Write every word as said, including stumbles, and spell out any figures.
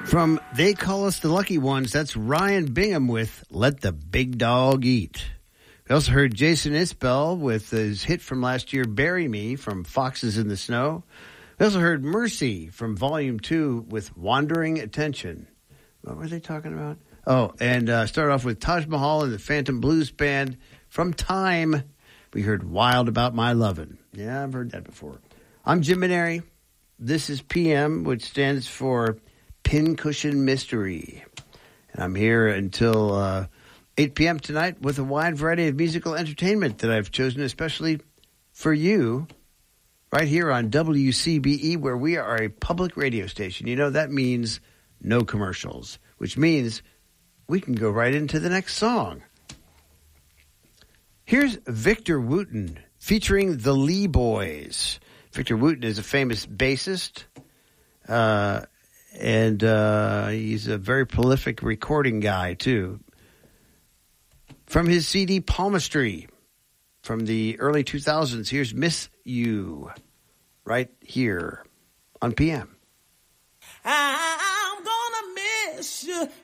From They Call Us the Lucky Ones, that's Ryan Bingham with Let the Big Dog Eat. We also heard Jason Isbell with his hit from last year, Bury Me, from Foxes in the Snow. We also heard Mercy from Volume two with Wandering Attention. What were they talking about? Oh, and uh, started off with Taj Mahal and the Phantom Blues Band. From Time, we heard Wild About My Lovin'. Yeah, I've heard that before. I'm Jim Maneri. This is P M, which stands for Pincushion Mystery. And I'm here until uh, eight p.m. tonight with a wide variety of musical entertainment that I've chosen especially for you right here on W C B E, where we are a public radio station. You know, that means no commercials, which means we can go right into the next song. Here's Victor Wooten featuring the Lee Boys. Victor Wooten is a famous bassist, uh, and uh, he's a very prolific recording guy, too. From his C D Palmistry from the early two thousands, here's Miss You, right here on P M. I'm gonna miss you